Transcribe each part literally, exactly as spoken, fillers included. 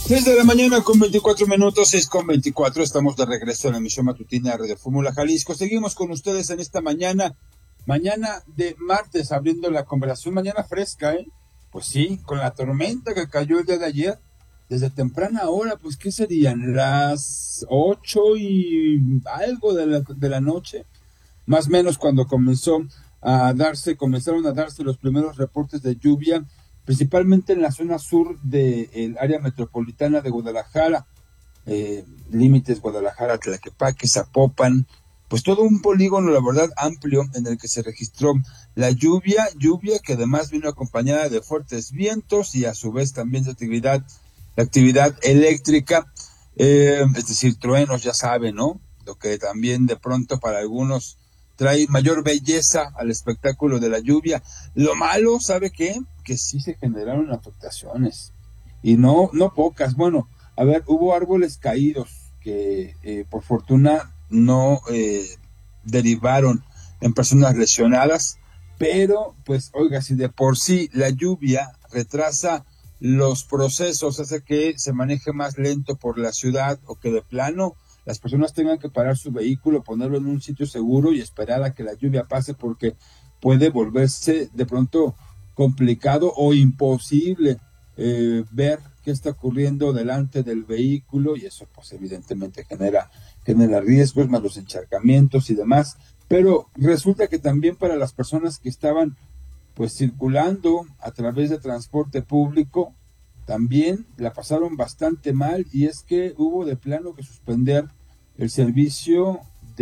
seis de la mañana con veinticuatro minutos, seis con veinticuatro, estamos de regreso en la emisión matutina de Fórmula Jalisco. Seguimos con ustedes en esta mañana, mañana de martes, abriendo la conversación, mañana fresca, ¿eh? Pues sí, con la tormenta que cayó el día de ayer, desde temprana hora, pues ¿qué serían? Las ocho y algo de la, de la noche, más o menos cuando comenzó a darse, comenzaron a darse los primeros reportes de lluvia, principalmente en la zona sur del área metropolitana de Guadalajara, eh, límites Guadalajara, Tlaquepaque, Zapopan, pues todo un polígono, la verdad, amplio, en el que se registró la lluvia, lluvia que además vino acompañada de fuertes vientos y a su vez también de actividad, la actividad eléctrica, eh, es decir, truenos, ya saben, ¿no? Lo que también de pronto para algunos trae mayor belleza al espectáculo de la lluvia. Lo malo, ¿sabe qué? Que sí se generaron afectaciones, y no, no pocas. Bueno, a ver, hubo árboles caídos que eh, por fortuna no eh, derivaron en personas lesionadas, pero pues oiga, si de por sí la lluvia retrasa los procesos, hace que se maneje más lento por la ciudad, o que de plano las personas tengan que parar su vehículo, ponerlo en un sitio seguro y esperar a que la lluvia pase, porque puede volverse de pronto complicado o imposible eh, ver qué está ocurriendo delante del vehículo, y eso pues evidentemente genera, genera riesgos, más los encharcamientos y demás. Pero resulta que también para las personas que estaban pues circulando a través de transporte público, también la pasaron bastante mal, y es que hubo de plano que suspender el servicio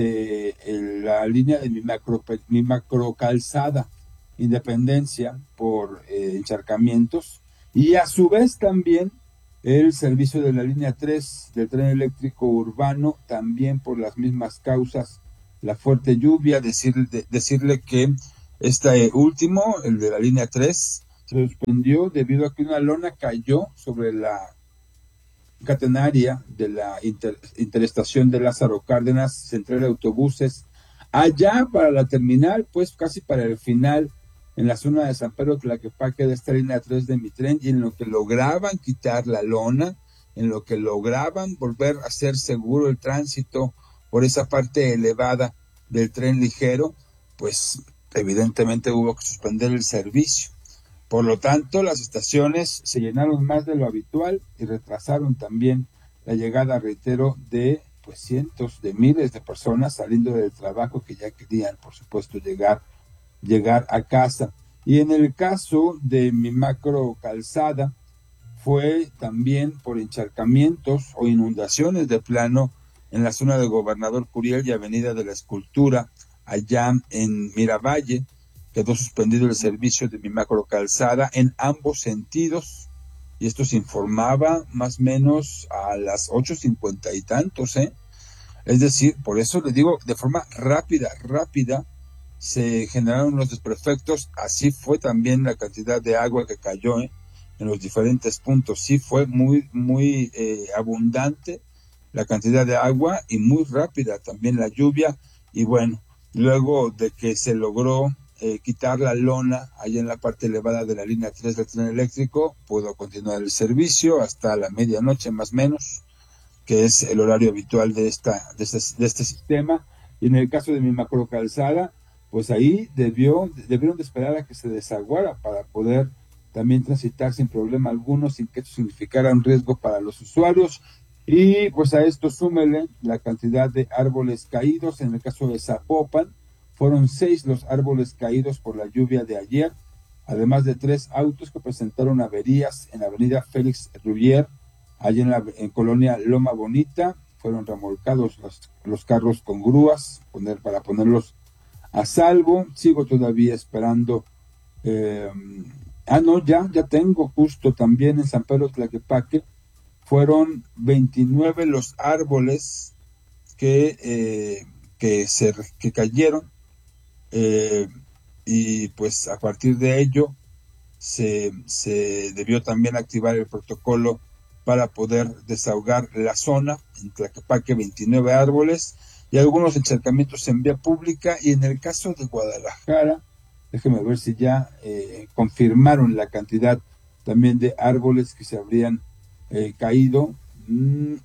de el, la línea de mi macro, mi macro calzada Independencia por eh, encharcamientos, y a su vez también el servicio de la línea tres del tren eléctrico urbano, también por las mismas causas, la fuerte lluvia. Decir, de, decirle que este último, el de la línea tres, se suspendió debido a que una lona cayó sobre la catenaria de la inter, interestación de Lázaro Cárdenas, central de autobuses, allá para la terminal, pues casi para el final, en la zona de San Pedro Tlaquepaque, de esta línea tres de mi tren, y en lo que lograban quitar la lona, en lo que lograban volver a hacer seguro el tránsito por esa parte elevada del tren ligero, pues evidentemente hubo que suspender el servicio. Por lo tanto, las estaciones se llenaron más de lo habitual y retrasaron también la llegada, reitero, de pues cientos de miles de personas saliendo del trabajo, que ya querían, por supuesto, llegar, llegar a casa. Y en el caso de mi macro calzada, fue también por encharcamientos o inundaciones de plano en la zona de Gobernador Curiel y Avenida de la Escultura, allá en Miravalle. Quedó suspendido el servicio de mi macro calzada en ambos sentidos, y esto se informaba más o menos a las ocho cincuenta y tantos, ¿eh? Es decir, por eso le digo, de forma rápida, rápida, se generaron los desperfectos. Así fue también la cantidad de agua que cayó, ¿eh?, en los diferentes puntos. Sí fue muy, muy eh, abundante la cantidad de agua, y muy rápida también la lluvia. Y bueno, luego de que se logró Eh, quitar la lona allá en la parte elevada de la línea tres del tren eléctrico, pudo continuar el servicio hasta la medianoche más o menos, que es el horario habitual de esta de este, de este sistema. Y en el caso de mi macro calzada, pues ahí debió, debieron de esperar a que se desaguara para poder también transitar sin problema alguno, sin que esto significara un riesgo para los usuarios. Y pues a esto súmele la cantidad de árboles caídos. En el caso de Zapopan, fueron seis los árboles caídos por la lluvia de ayer, además de tres autos que presentaron averías en la avenida Félix Rubier, allá en la en Colonia Loma Bonita. Fueron remolcados los, los carros con grúas poner, para ponerlos a salvo. Sigo todavía esperando. Eh, ah, no, ya, ya tengo justo también en San Pedro Tlaquepaque. Fueron veintinueve los árboles que, eh, que, se, que cayeron. Eh, y pues a partir de ello se, se debió también activar el protocolo para poder desahogar la zona. En Tlaquepaque, veintinueve árboles y algunos encharcamientos en vía pública. Y en el caso de Guadalajara, déjeme ver si ya eh, confirmaron la cantidad también de árboles que se habrían eh, caído. Mm,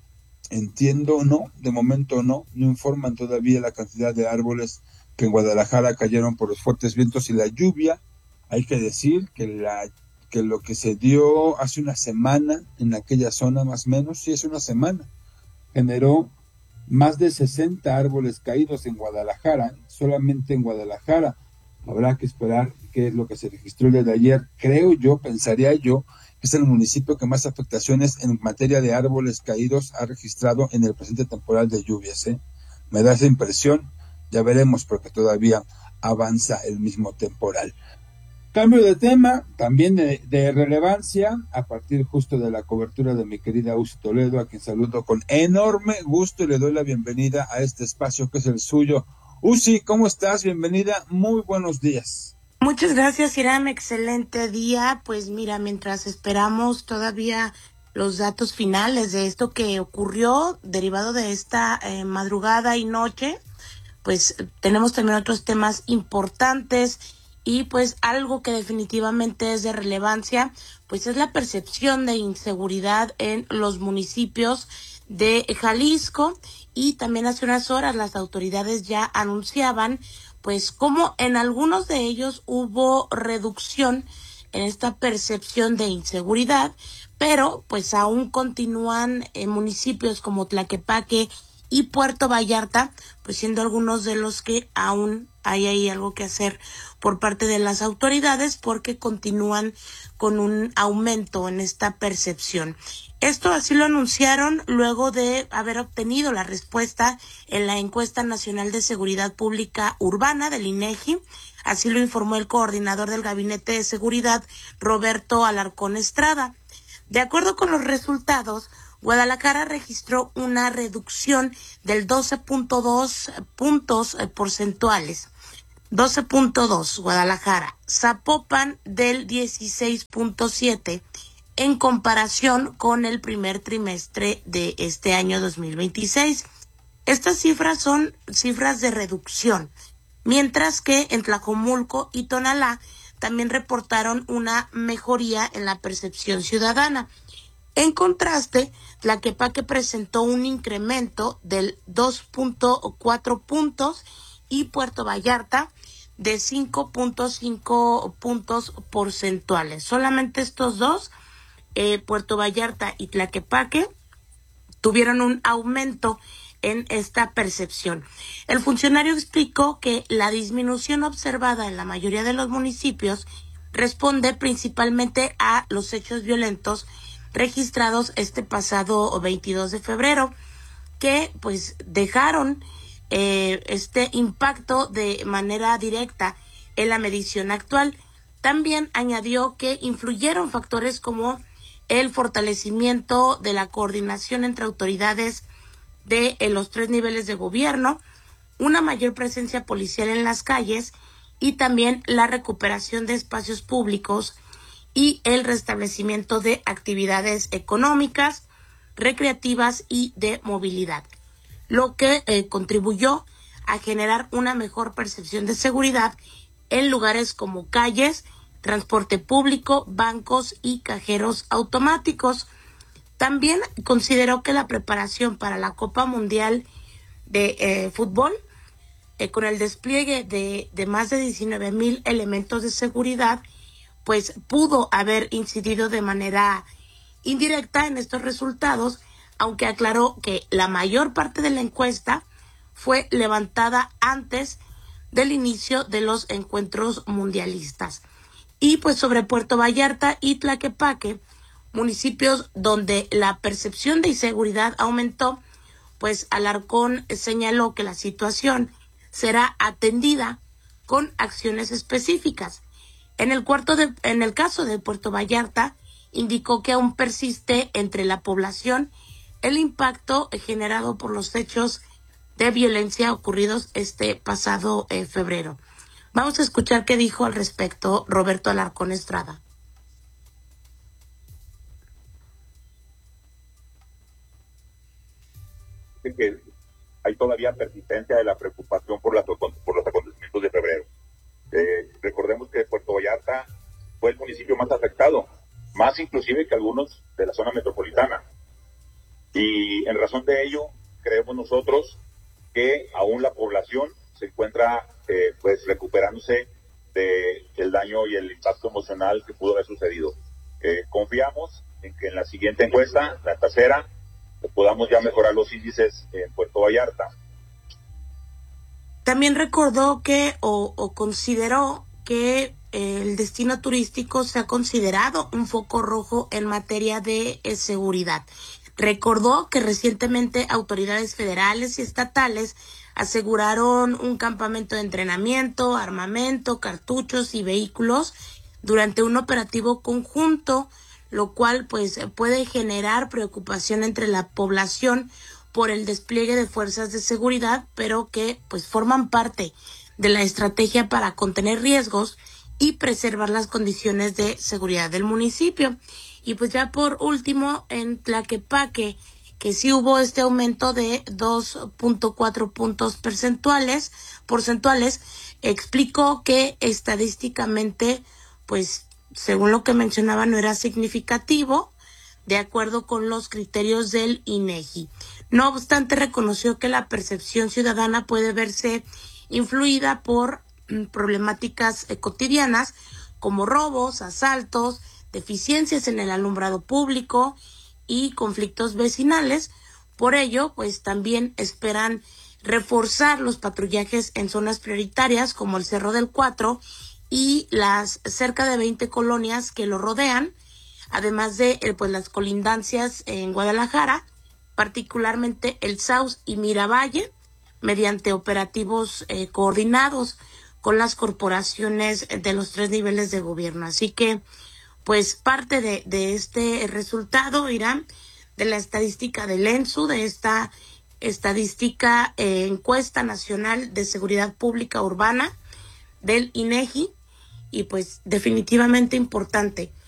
entiendo, no, de momento no, no informan todavía la cantidad de árboles que en Guadalajara cayeron por los fuertes vientos y la lluvia. Hay que decir que, la, que lo que se dio hace una semana en aquella zona más o menos, sí es una semana, generó más de sesenta árboles caídos en Guadalajara, solamente en Guadalajara. Habrá que esperar qué es lo que se registró el día de ayer. Creo yo, pensaría yo, que es el municipio que más afectaciones en materia de árboles caídos ha registrado en el presente temporal de lluvias, ¿eh? Me da esa impresión, ya veremos porque todavía avanza el mismo temporal. Cambio de tema, también de, de relevancia, a partir justo de la cobertura de mi querida Uzi Toledo, a quien saludo con enorme gusto y le doy la bienvenida a este espacio que es el suyo. Uzi, ¿cómo estás? Bienvenida, muy buenos días. Muchas gracias, Iram, excelente día. Pues mira, mientras esperamos todavía los datos finales de esto que ocurrió derivado de esta eh, madrugada y noche, pues tenemos también otros temas importantes y pues algo que definitivamente es de relevancia, pues es la percepción de inseguridad en los municipios de Jalisco. Y también hace unas horas las autoridades ya anunciaban pues como en algunos de ellos hubo reducción en esta percepción de inseguridad, pero pues aún continúan en municipios como Tlaquepaque y Puerto Vallarta, pues siendo algunos de los que aún hay ahí algo que hacer por parte de las autoridades porque continúan con un aumento en esta percepción. Esto así lo anunciaron luego de haber obtenido la respuesta en la encuesta nacional de seguridad pública urbana del INEGI. Así lo informó el coordinador del Gabinete de Seguridad, Roberto Alarcón Estrada. De acuerdo con los resultados, Guadalajara registró una reducción del doce punto dos puntos porcentuales. doce punto dos Guadalajara. Zapopan del dieciséis punto siete en comparación con el primer trimestre de este año dos mil veintiséis. Estas cifras son cifras de reducción, mientras que en Tlajomulco y Tonalá también reportaron una mejoría en la percepción ciudadana. En contraste, Tlaquepaque presentó un incremento del dos punto cuatro puntos y Puerto Vallarta de cinco punto cinco puntos porcentuales. Solamente estos dos, eh, Puerto Vallarta y Tlaquepaque, tuvieron un aumento en esta percepción. El funcionario explicó que la disminución observada en la mayoría de los municipios responde principalmente a los hechos violentos registrados este pasado veintidós de febrero, que pues dejaron eh, este impacto de manera directa en la medición actual. También añadió que influyeron factores como el fortalecimiento de la coordinación entre autoridades de en los tres niveles de gobierno, una mayor presencia policial en las calles y también la recuperación de espacios públicos y el restablecimiento de actividades económicas, recreativas y de movilidad, lo que eh, contribuyó a generar una mejor percepción de seguridad en lugares como calles, transporte público, bancos y cajeros automáticos. También consideró que la preparación para la Copa Mundial de eh, Fútbol, eh, con el despliegue de, de más de diecinueve mil elementos de seguridad, pues pudo haber incidido de manera indirecta en estos resultados, aunque aclaró que la mayor parte de la encuesta fue levantada antes del inicio de los encuentros mundialistas. Y pues sobre Puerto Vallarta y Tlaquepaque, municipios donde la percepción de inseguridad aumentó, pues Alarcón señaló que la situación será atendida con acciones específicas. En el, cuarto de, en el caso de Puerto Vallarta, indicó que aún persiste entre la población el impacto generado por los hechos de violencia ocurridos este pasado eh, febrero. Vamos a escuchar qué dijo al respecto Roberto Alarcón Estrada. Que hay todavía persistencia de la preocupación por, las, por los acontecimientos de febrero. Eh, recordemos que Puerto Vallarta fue el municipio más afectado más inclusive que algunos de la zona metropolitana. Y en razón de ello, creemos nosotros que aún la población se encuentra eh, pues recuperándose de, del daño y el impacto emocional que pudo haber sucedido. Eh, confiamos en que en la siguiente encuesta, la tercera, podamos ya mejorar los índices en Puerto Vallarta. También recordó que o, o consideró que eh, el destino turístico se ha considerado un foco rojo en materia de eh, seguridad. Recordó que recientemente autoridades federales y estatales aseguraron un campamento de entrenamiento, armamento, cartuchos y vehículos durante un operativo conjunto, lo cual pues puede generar preocupación entre la población por el despliegue de fuerzas de seguridad, pero que pues forman parte de la estrategia para contener riesgos y preservar las condiciones de seguridad del municipio. Y pues ya por último, en Tlaquepaque, que sí hubo este aumento de dos punto cuatro puntos porcentuales, porcentuales, explicó que estadísticamente, pues según lo que mencionaba, no era significativo, de acuerdo con los criterios del INEGI. No obstante, reconoció que la percepción ciudadana puede verse influida por mm, problemáticas eh, cotidianas como robos, asaltos, deficiencias en el alumbrado público y conflictos vecinales. Por ello, pues también esperan reforzar los patrullajes en zonas prioritarias como el Cerro del Cuatro y las cerca de veinte colonias que lo rodean, además de eh, pues las colindancias en Guadalajara, particularmente el Saus y Miravalle, mediante operativos eh, coordinados con las corporaciones de los tres niveles de gobierno. Así que, pues parte de, de este resultado, Irán, de la estadística del ENSU, de esta estadística eh, encuesta nacional de seguridad pública urbana del INEGI, y pues definitivamente importante